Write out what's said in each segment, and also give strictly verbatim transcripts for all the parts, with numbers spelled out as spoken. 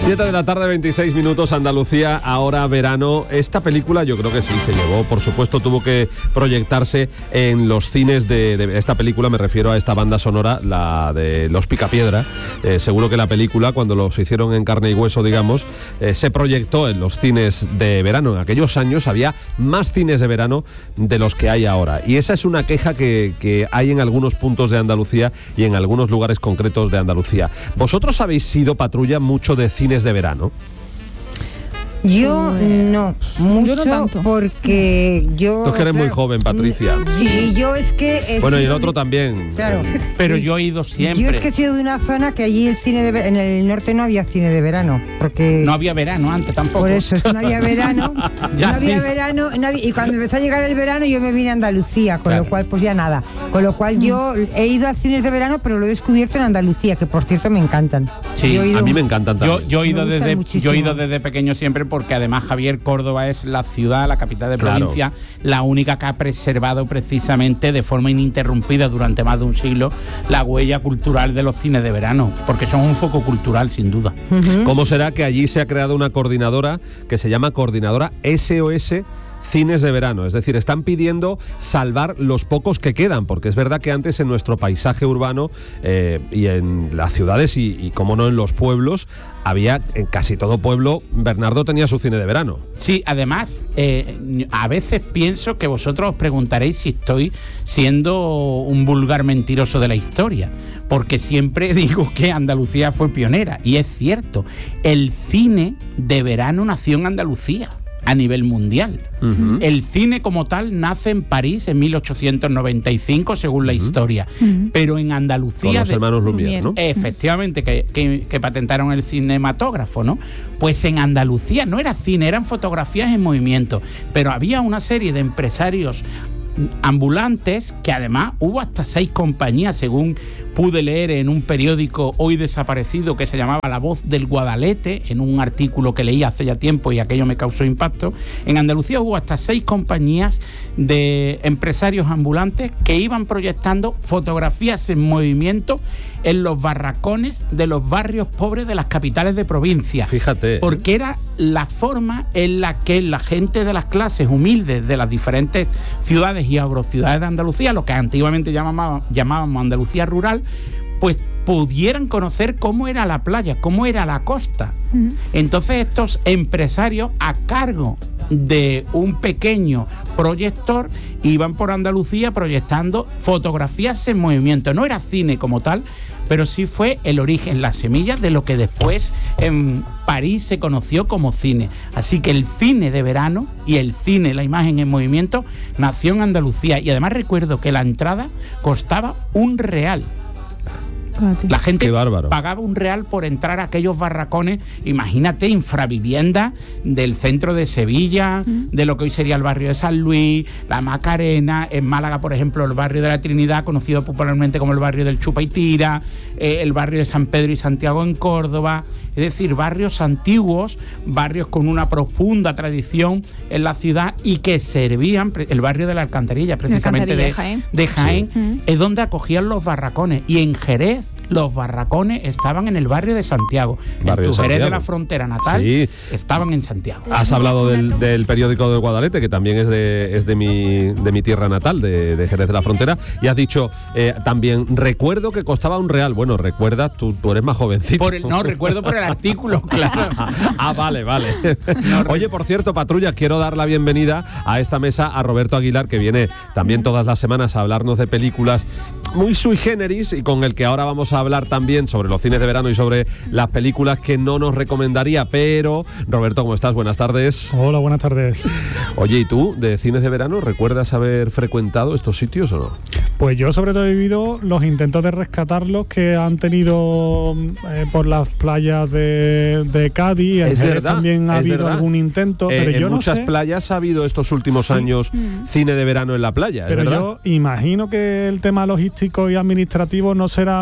siete de la tarde, veintiséis minutos, Andalucía, ahora verano. Esta película yo creo que sí se llevó, por supuesto tuvo que proyectarse en los cines de, de esta película, me refiero a esta banda sonora, la de Los Picapiedra. Eh, seguro que la película, cuando los hicieron en carne y hueso, digamos, eh, se proyectó en los cines de verano. En aquellos años había más cines de verano de los que hay ahora. Y esa es una queja que, que hay en algunos puntos de Andalucía y en algunos lugares concretos de Andalucía. ¿Vosotros habéis sido, Patrulla, mucho de cines de verano? Yo no, mucho, yo no tanto. Porque yo... Tú que eres claro, muy joven, Patricia. Sí, yo es que... Bueno, y el otro de... también. Claro. Pero yo he ido siempre. Yo es que he sido de una zona que allí el cine de ver... en el norte no había cine de verano, porque... No había verano antes tampoco. Por eso, es que no había verano, ya, no había sí. verano, no había... y cuando empezó a llegar el verano yo me vine a Andalucía, con claro. lo cual pues ya nada. Con lo cual yo he ido a cines de verano, pero lo he descubierto en Andalucía, que por cierto me encantan. Sí, ido... a mí me encantan también. Yo, yo, he ido desde, yo he ido desde pequeño siempre, porque además Javier, Córdoba es la ciudad, la capital de provincia, claro. la única que ha preservado precisamente de forma ininterrumpida durante más de un siglo la huella cultural de los cines de verano, porque son un foco cultural sin duda. Uh-huh. ¿Cómo será que allí se ha creado una coordinadora que se llama Coordinadora S O S Cines de Verano? Es decir, están pidiendo salvar los pocos que quedan, porque es verdad que antes en nuestro paisaje urbano eh, y en las ciudades y, y como no en los pueblos, había en casi todo pueblo, Bernardo tenía su cine de verano. Sí, además, eh, a veces pienso que vosotros os preguntaréis si estoy siendo un vulgar mentiroso de la historia, porque siempre digo que Andalucía fue pionera, y es cierto, el cine de verano nació en Andalucía a nivel mundial. Uh-huh. El cine como tal nace en París en mil ochocientos noventa y cinco, según uh-huh. la historia, uh-huh. pero en Andalucía... Con los hermanos Lumière, ¿no? Efectivamente, que, que, que patentaron el cinematógrafo, ¿no? Pues en Andalucía no era cine, eran fotografías en movimiento, pero había una serie de empresarios ambulantes, que además hubo hasta seis compañías, según pude leer en un periódico hoy desaparecido que se llamaba La Voz del Guadalete, en un artículo que leí hace ya tiempo y aquello me causó impacto. En Andalucía hubo hasta seis compañías de empresarios ambulantes que iban proyectando fotografías en movimiento en los barracones de los barrios pobres de las capitales de provincia. Fíjate. Porque era la forma en la que la gente de las clases humildes de las diferentes ciudades y agrociudades de Andalucía, lo que antiguamente llamábamos, llamábamos Andalucía rural, pues pudieran conocer cómo era la playa, cómo era la costa. Uh-huh. Entonces estos empresarios, a cargo de un pequeño proyector, iban por Andalucía proyectando fotografías en movimiento. No era cine como tal, pero sí fue el origen, las semillas de lo que después en París se conoció como cine. Así que el cine de verano y el cine, la imagen en movimiento, nació en Andalucía. Y además recuerdo que la entrada costaba un real. La gente pagaba un real por entrar a aquellos barracones, imagínate, infraviviendas del centro de Sevilla, uh-huh. de lo que hoy sería el barrio de San Luis, la Macarena, en Málaga, por ejemplo, el barrio de la Trinidad, conocido popularmente como el barrio del Chupa y Tira, eh, el barrio de San Pedro y Santiago en Córdoba, es decir, barrios antiguos, barrios con una profunda tradición en la ciudad y que servían, el barrio de la Alcantarilla, precisamente Alcantarilla, de Jaén, de Jaén sí. uh-huh. es donde acogían los barracones. Y en Jerez, los barracones estaban en el barrio de Santiago. Barrio en tu Jerez de la frontera natal, sí. estaban en Santiago. Has hablado del, del periódico del Guadalete, que también es de, es de, mi, de mi tierra natal, de, de Jerez de la Frontera, y has dicho eh, también, recuerdo que costaba un real. Bueno, recuerdas, tú, tú eres más jovencito. Por el, no, recuerdo por el artículo, claro. Ah, vale, vale. No, Oye, por cierto, Patrulla, quiero dar la bienvenida a esta mesa a Roberto Aguilar, que viene también todas las semanas a hablarnos de películas muy sui generis, y con el que ahora vamos a hablar también sobre los cines de verano y sobre las películas que no nos recomendaría. Pero, Roberto, ¿cómo estás? Buenas tardes. Hola, buenas tardes. Oye, ¿y tú, de cines de verano, recuerdas haber frecuentado estos sitios o no? Pues yo sobre todo he vivido los intentos de rescatarlos que han tenido eh, por las playas de, de Cádiz. En es Jerez verdad, también ha habido verdad. algún intento, eh, pero en yo no muchas sé. playas ha habido estos últimos sí. años mm. cine de verano en la playa, pero ¿verdad? yo imagino que el tema logístico y administrativo no será muy fácil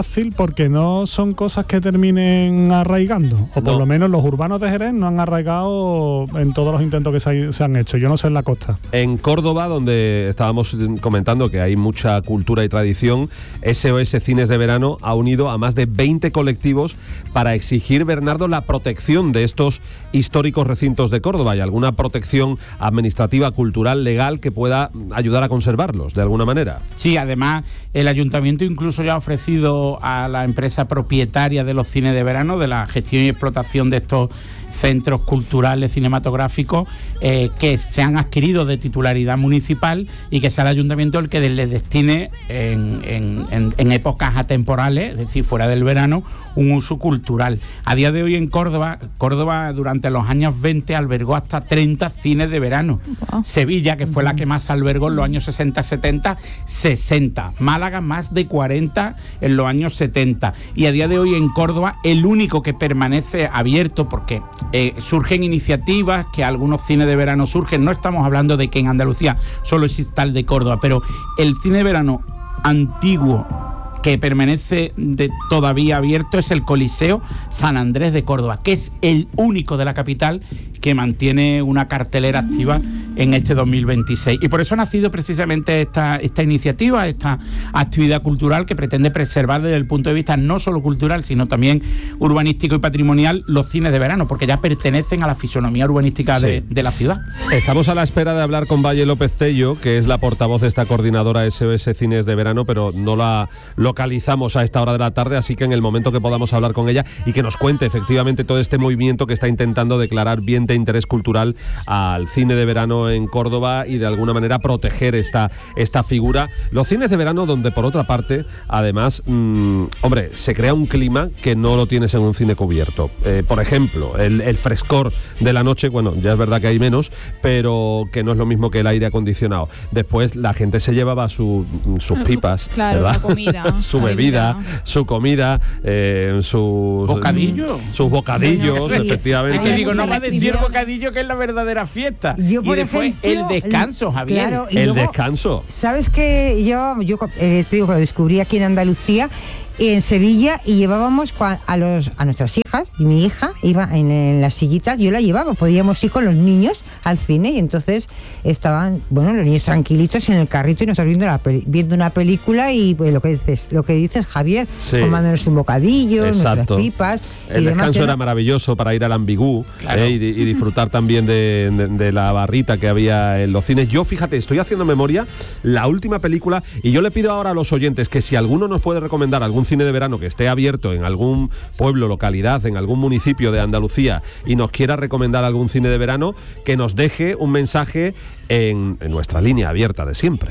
fácil porque no son cosas que terminen arraigando, o por No. lo menos los urbanos de Jerez no han arraigado en todos los intentos que se, hay- se han hecho. Yo no sé en la costa. En Córdoba, donde estábamos comentando que hay mucha cultura y tradición, S O S Cines de Verano ha unido a más de veinte colectivos para exigir, Bernardo, la protección de estos históricos recintos de Córdoba y alguna protección administrativa, cultural, legal que pueda ayudar a conservarlos de alguna manera. Sí, además el ayuntamiento incluso ya ha ofrecido a la empresa propietaria de los cines de verano, de la gestión y explotación de estos centros culturales cinematográficos, eh, que se han adquirido de titularidad municipal y que sea el ayuntamiento el que les destine en, en, en, en épocas atemporales, es decir, fuera del verano, un uso cultural. A día de hoy en Córdoba, Córdoba durante los años veinte albergó hasta treinta cines de verano. Wow. Sevilla, que fue la que más albergó en los años sesenta setenta, sesenta. Málaga, más de cuarenta en los años setenta. Y a día de hoy en Córdoba, el único que permanece abierto, porque eh, surgen iniciativas, que algunos cines de verano surgen, no estamos hablando de que en Andalucía solo exista el de Córdoba, pero el cine de verano antiguo que permanece de, todavía abierto es el Coliseo San Andrés de Córdoba, que es el único de la capital que mantiene una cartelera activa en este dos mil veintiséis. Y por eso ha nacido precisamente esta, esta iniciativa, esta actividad cultural que pretende preservar desde el punto de vista no solo cultural, sino también urbanístico y patrimonial los cines de verano, porque ya pertenecen a la fisonomía urbanística Sí. de, de la ciudad. Estamos a la espera de hablar con Valle López Tello, que es la portavoz de esta coordinadora S O S Cines de Verano, pero no la localizamos a esta hora de la tarde, así que en el momento que podamos hablar con ella y que nos cuente efectivamente todo este movimiento que está intentando declarar bien de interés cultural al cine de verano en Córdoba y de alguna manera proteger esta, esta figura. Los cines de verano donde, por otra parte, además, mmm, hombre, se crea un clima que no lo tienes en un cine cubierto. Eh, por ejemplo, el, el frescor de la noche, bueno, ya es verdad que hay menos, pero que no es lo mismo que el aire acondicionado. Después la gente se llevaba su, sus pipas, claro, ¿verdad? la comida, su la bebida, bebida. su comida, eh, sus... ¿Bocadillo? Sus bocadillos, efectivamente. Es que digo, no mucha va a decir actividad. bocadillo, que es la verdadera fiesta. Yo, y por después ejemplo, el descanso, Javier. claro, y El luego, descanso. ¿Sabes qué? Yo, yo eh, te digo que lo descubrí aquí en Andalucía, en Sevilla, y llevábamos cua- a los a nuestras hijas, y mi hija iba en, en las sillitas, yo la llevaba, podíamos ir con los niños al cine, y entonces estaban, bueno, los niños tranquilitos en el carrito y nosotros viendo, la peli- viendo una película y pues, lo que dices, lo que dices, Javier, Sí. tomándonos un bocadillo, nuestras Exacto. pipas. El y demás, descanso era maravilloso para ir al Ambigú, Claro. eh, y, di- y disfrutar también de, de- de la barrita que había en los cines. Yo, fíjate, estoy haciendo memoria, la última película, y yo le pido ahora a los oyentes que si alguno nos puede recomendar algún cine de verano que esté abierto en algún pueblo, localidad, en algún municipio de Andalucía y nos quiera recomendar algún cine de verano, que nos deje un mensaje en, en nuestra línea abierta de siempre.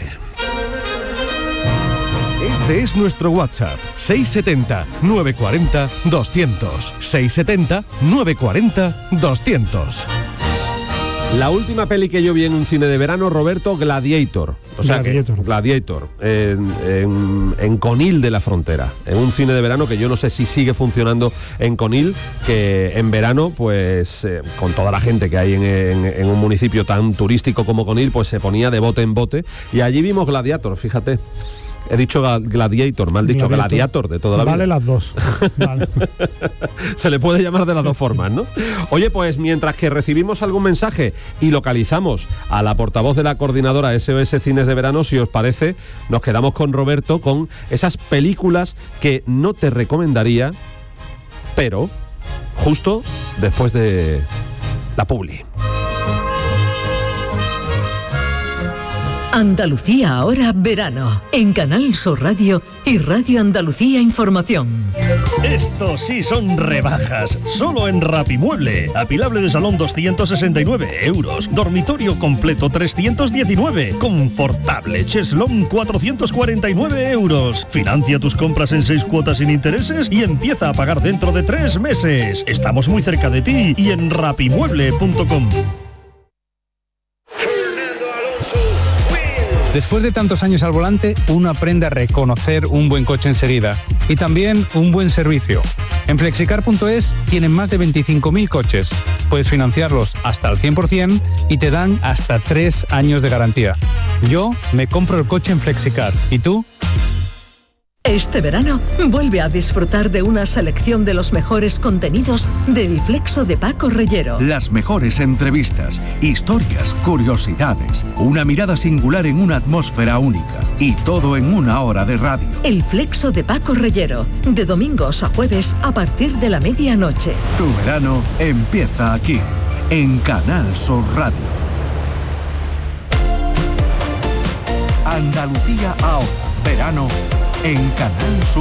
Este es nuestro WhatsApp, seis setenta, nueve cuarenta, doscientos. seis setenta, nueve cuarenta, doscientos. La última peli que yo vi en un cine de verano, Roberto, Gladiator. O sea Gladiator. que Gladiator, en, en, en Conil de la Frontera, en un cine de verano que yo no sé si sigue funcionando en Conil, que en verano, pues eh, con toda la gente que hay en, en, en un municipio tan turístico como Conil, pues se ponía de bote en bote. Y allí vimos Gladiator, fíjate. He dicho Gladiator, mal dicho Gladiator. Gladiator de toda la Vale vida. las dos. Vale. Se le puede llamar de las dos formas, ¿no? Oye, pues mientras que recibimos algún mensaje y localizamos a la portavoz de la coordinadora S O S Cines de Verano, si os parece, nos quedamos con Roberto con esas películas que no te recomendaría, pero justo después de la publi. Andalucía ahora verano, en Canal Sur Radio y Radio Andalucía Información. Estos sí son rebajas, solo en Rapimueble. Apilable de salón doscientos sesenta y nueve euros, dormitorio completo trescientos diecinueve, confortable cheslón cuatrocientos cuarenta y nueve euros. Financia tus compras en seis cuotas sin intereses y empieza a pagar dentro de tres meses. Estamos muy cerca de ti y en rapimueble punto com. Después de tantos años al volante, uno aprende a reconocer un buen coche enseguida y también un buen servicio. En flexicar punto es tienen más de veinticinco mil coches. Puedes financiarlos hasta al cien por ciento y te dan hasta tres años de garantía. Yo me compro el coche en Flexicar. ¿Y tú? Este verano, vuelve a disfrutar de una selección de los mejores contenidos del Flexo de Paco Reyero. Las mejores entrevistas, historias, curiosidades, una mirada singular en una atmósfera única y todo en una hora de radio. El Flexo de Paco Reyero, de domingos a jueves a partir de la medianoche. Tu verano empieza aquí, en Canal Sur Radio. Andalucía ahora, verano en Canal Sur.